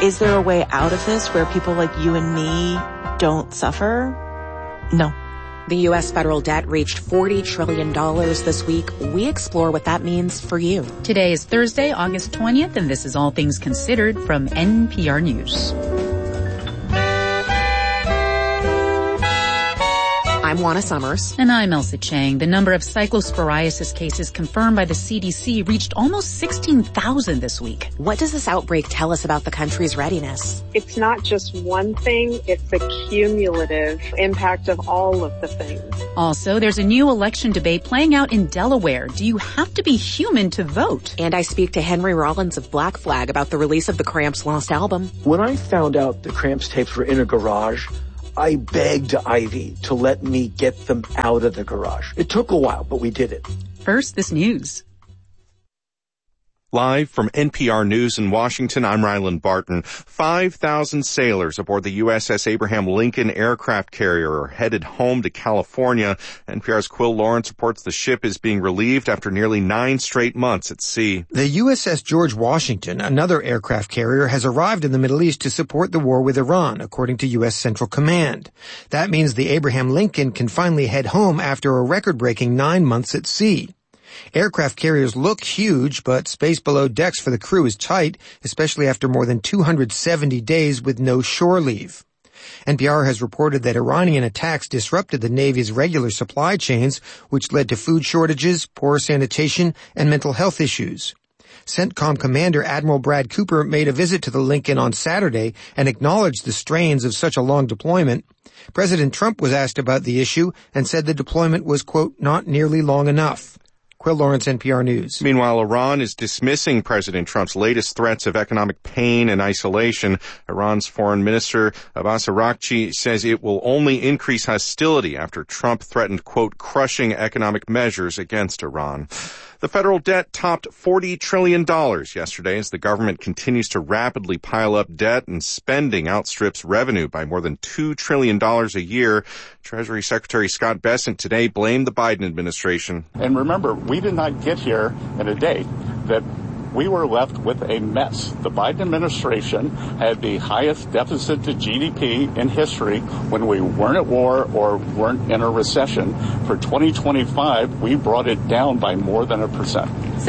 Is there a way out of this where people like you and me don't suffer? No. The U.S. federal debt reached $40 trillion this week. We explore what that means for you. Today is Thursday, August 20th, and this is All Things Considered from NPR News. I'm Juana Summers. And I'm Elsa Chang. The number of cyclosporiasis cases confirmed by the CDC reached almost 16,000 this week. What does this outbreak tell us about the country's readiness? It's not just one thing, it's the cumulative impact of all of the things. Also, there's a new election debate playing out in Delaware. Do you have to be human to vote? And I speak to Henry Rollins of Black Flag about the release of the Cramps' lost album. When I found out the Cramps tapes were in a garage, I begged Ivy to let me get them out of the garage. It took a while, but we did it. First, this news. Live from NPR News in Washington, I'm Ryland Barton. 5,000 sailors aboard the USS Abraham Lincoln aircraft carrier are headed home to California. NPR's Quill Lawrence reports the ship is being relieved after nearly 9 straight months at sea. The USS George Washington, another aircraft carrier, has arrived in the Middle East to support the war with Iran, according to U.S. Central Command. That means the Abraham Lincoln can finally head home after a record-breaking 9 months at sea. Aircraft carriers look huge, but space below decks for the crew is tight, especially after more than 270 days with no shore leave. NPR has reported that Iranian attacks disrupted the Navy's regular supply chains, which led to food shortages, poor sanitation, and mental health issues. CENTCOM Commander Admiral Brad Cooper made a visit to the Lincoln on Saturday and acknowledged the strains of such a long deployment. President Trump was asked about the issue and said the deployment was, quote, not nearly long enough. Quill Lawrence, NPR News. Meanwhile, Iran is dismissing President Trump's latest threats of economic pain and isolation. Iran's Foreign Minister Abbas Araghchi says it will only increase hostility after Trump threatened, quote, crushing economic measures against Iran. The federal debt topped $40 trillion yesterday as the government continues to rapidly pile up debt and spending outstrips revenue by more than $2 trillion a year. Treasury Secretary Scott Bessent today blamed the Biden administration. And remember, we did not get here in a day. That we were left with a mess. The Biden administration had the highest deficit to GDP in history when we weren't at war or weren't in a recession. For 2025, we brought it down by more than 1%.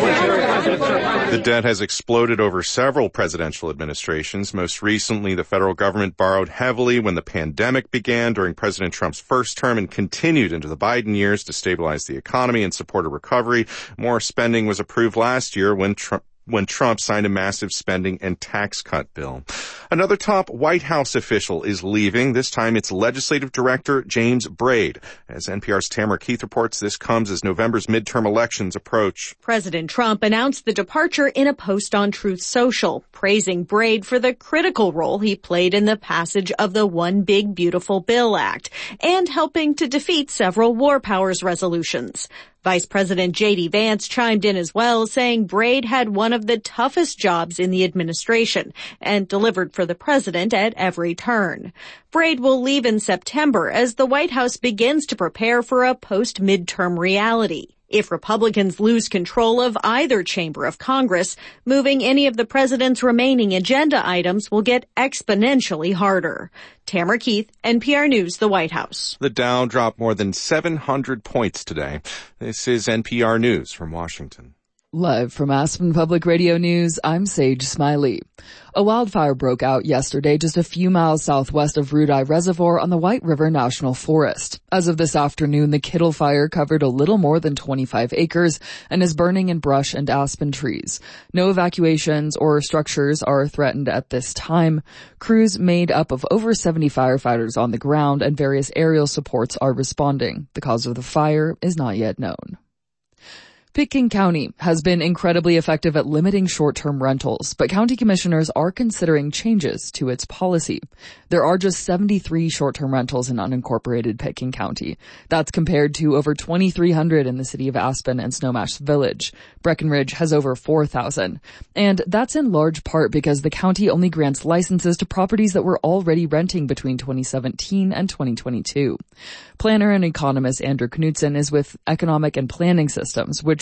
The debt has exploded over several presidential administrations. Most recently, the federal government borrowed heavily when the pandemic began during President Trump's first term and continued into the Biden years to stabilize the economy and support a recovery. More spending was approved last year when Trump signed a massive spending and tax cut bill. Another top White House official is leaving. This time it's Legislative Director James Braid. As NPR's Tamara Keith reports, this comes as November's midterm elections approach. President Trump announced the departure in a post on Truth Social, praising Braid for the critical role he played in the passage of the One Big Beautiful Bill Act and helping to defeat several war powers resolutions. Vice President J.D. Vance chimed in as well, saying Braid had one of the toughest jobs in the administration and delivered for the president at every turn. Braid will leave in September as the White House begins to prepare for a post-midterm reality. If Republicans lose control of either chamber of Congress, moving any of the president's remaining agenda items will get exponentially harder. Tamara Keith, NPR News, the White House. The Dow dropped more than 700 points today. This is NPR News from Washington. Live from Aspen Public Radio News, I'm Sage Smiley. A wildfire broke out yesterday just a few miles southwest of Rudeye Reservoir on the White River National Forest. As of this afternoon, the Kittle Fire covered a little more than 25 acres and is burning in brush and aspen trees. No evacuations or structures are threatened at this time. Crews made up of over 70 firefighters on the ground and various aerial supports are responding. The cause of the fire is not yet known. Pitkin County has been incredibly effective at limiting short-term rentals, but county commissioners are considering changes to its policy. There are just 73 short-term rentals in unincorporated Pitkin County. That's compared to over 2,300 in the city of Aspen and Snowmass Village. Breckenridge has over 4,000. And that's in large part because the county only grants licenses to properties that were already renting between 2017 and 2022. Planner and economist Andrew Knudsen is with Economic and Planning Systems, which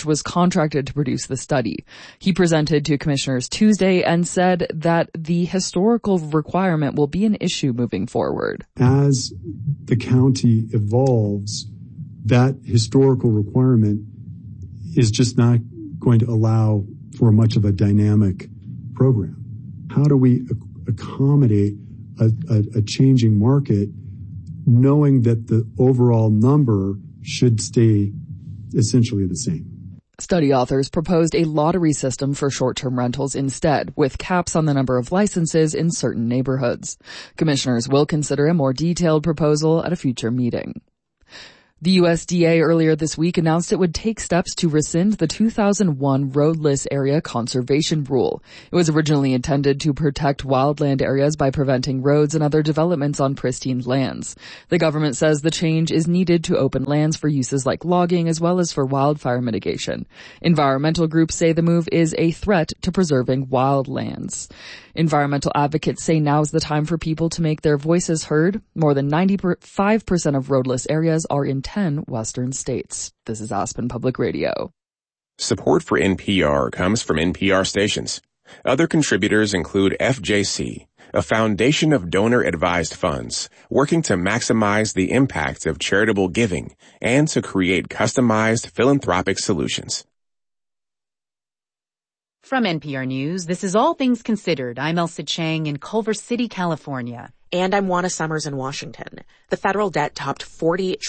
was contracted to produce the study. He presented to commissioners Tuesday and said that the historical requirement will be an issue moving forward. As the county evolves, that historical requirement is just not going to allow for much of a dynamic program. How do we accommodate a changing market, knowing that the overall number should stay essentially the same? Study authors proposed a lottery system for short-term rentals instead, with caps on the number of licenses in certain neighborhoods. Commissioners will consider a more detailed proposal at a future meeting. The USDA earlier this week announced it would take steps to rescind the 2001 roadless area conservation rule. It was originally intended to protect wildland areas by preventing roads and other developments on pristine lands. The government says the change is needed to open lands for uses like logging as well as for wildfire mitigation. Environmental groups say the move is a threat to preserving wildlands. Environmental advocates say now's the time for people to make their voices heard. More than 95% of roadless areas are in 10 western states. This is Aspen Public Radio. Support for NPR comes from NPR stations. Other contributors include FJC, a foundation of donor-advised funds working to maximize the impact of charitable giving and to create customized philanthropic solutions. From NPR News, this is All Things Considered. I'm Elsa Chang in Culver City, California. And I'm Juana Summers in Washington. The federal debt topped $40